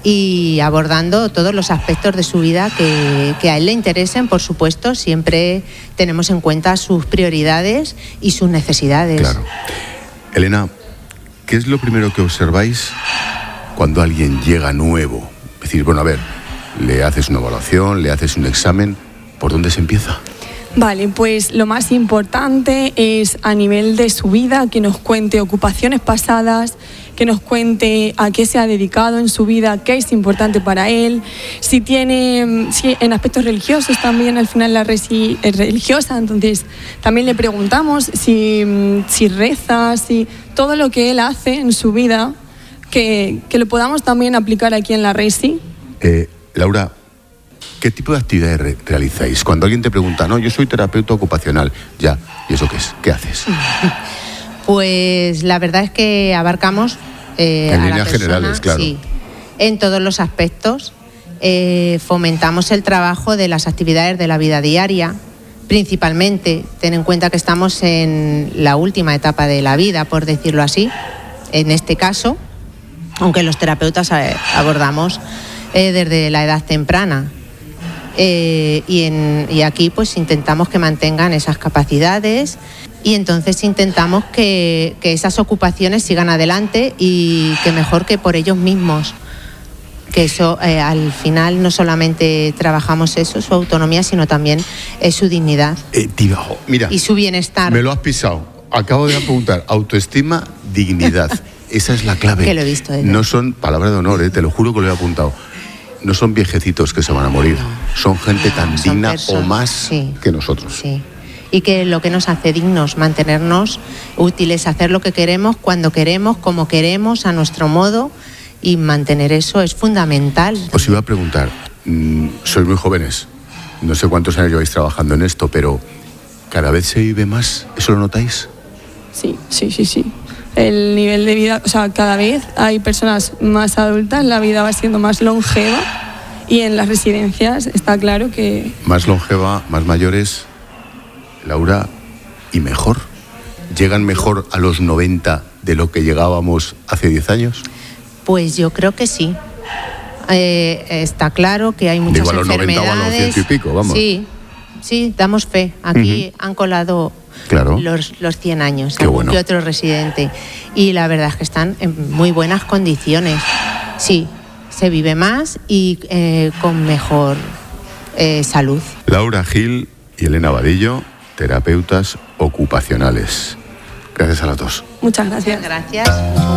y abordando todos los aspectos de su vida que a él le interesen. Por supuesto, siempre tenemos en cuenta sus prioridades y sus necesidades. Claro. Elena, ¿qué es lo primero que observáis cuando alguien llega nuevo? Es decir, bueno, a ver, le haces una evaluación, le haces un examen, ¿por dónde se empieza? Vale, pues lo más importante es a nivel de su vida, que nos cuente ocupaciones pasadas, que nos cuente a qué se ha dedicado en su vida, qué es importante para él, si en aspectos religiosos también, al final la red sí es religiosa, entonces también le preguntamos si reza, si todo lo que él hace en su vida, que lo podamos también aplicar aquí en la red sí. Laura, ¿qué tipo de actividades realizáis? Cuando alguien te pregunta, no, yo soy terapeuta ocupacional, ya, ¿y eso qué es? ¿Qué haces? Pues la verdad es que abarcamos en a líneas la persona, generales, claro. Sí, en todos los aspectos. Fomentamos el trabajo de las actividades de la vida diaria, principalmente. Ten en cuenta que estamos en la última etapa de la vida, por decirlo así, en este caso, aunque los terapeutas abordamos desde la edad temprana. Y aquí pues intentamos que mantengan esas capacidades y entonces intentamos que esas ocupaciones sigan adelante y que mejor que por ellos mismos, que eso al final no solamente trabajamos eso, su autonomía, sino también su dignidad Mira, y su bienestar. Me lo has pisado, acabo de apuntar, autoestima, dignidad, esa es la clave. Que lo he visto, no son palabras de honor, te lo juro que lo he apuntado. No son viejecitos que se van a morir, son gente tan digna o más que nosotros. Sí. Y que lo que nos hace dignos, mantenernos útiles, hacer lo que queremos, cuando queremos, como queremos, a nuestro modo, y mantener eso es fundamental. Os iba a preguntar, sois muy jóvenes, no sé cuántos años lleváis trabajando en esto, pero ¿cada vez se vive más? ¿Eso lo notáis? Sí. El nivel de vida, o sea, cada vez hay personas más adultas, la vida va siendo más longeva y en las residencias está claro que... Más longeva, más mayores, Laura, y mejor. ¿Llegan mejor a los 90 de lo que llegábamos hace 10 años? Pues yo creo que sí. Está claro que hay muchas enfermedades. Digo, a los 90 o a los 100 y pico, vamos. Sí, damos fe. Aquí han colado... Claro. Los 100 años, Qué algún bueno. que otro residente. Y la verdad es que están en muy buenas condiciones. Sí, se vive más y con mejor salud. Laura Gil y Elena Vadillo, terapeutas ocupacionales. Gracias a las dos. Muchas gracias. Gracias.